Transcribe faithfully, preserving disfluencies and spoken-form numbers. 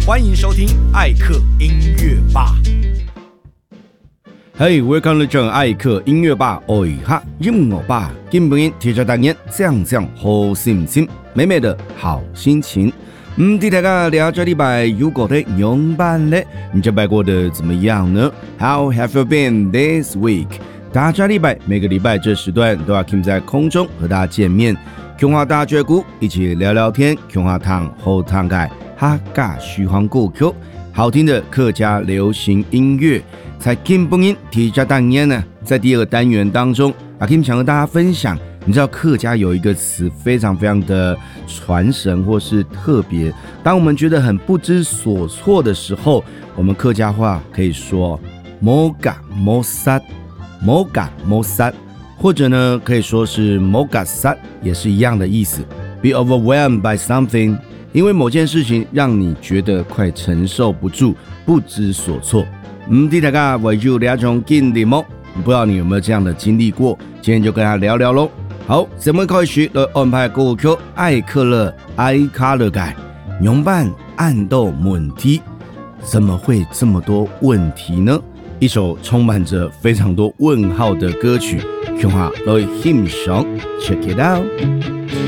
欢迎收听艾克音乐吧。 Hey, welcome to 艾克音乐吧，哦哈，音乐吧，今天提着大年，讲讲好心情，美美的好心情。嗯，第大家了这礼拜有过的用办嘞，你这拜过得怎么样呢 ？How have you been this week？ 大家礼拜每个礼拜这时段都要 keep 在空中和大家见面，琼花大绝股一起聊聊天，琼花汤后汤盖。哈嘎虚晃过 Q， 好听的客家流行音乐，在 Kim 不音提加当年呢，在第二个单元当中，阿 Kim 想和大家分享，你知道客家有一个词非常非常的传神或是特别，当我们觉得很不知所措的时候，我们客家话可以说某嘎某杀，某嘎某杀，或者呢可以说是某嘎杀，也是一样的意思。Be overwhelmed by something。因为某件事情让你觉得快承受不住，不知所措。嗯，大家为就两种经历吗？不知道你有没有这样的经历过？今天就跟他聊聊咯。好，咱们开始来安排歌曲《爱克勒爱卡勒改》，用伴暗斗问题，怎么会这么多问题呢？一首充满着非常多问号的歌曲，让我来欣赏 ，check it out。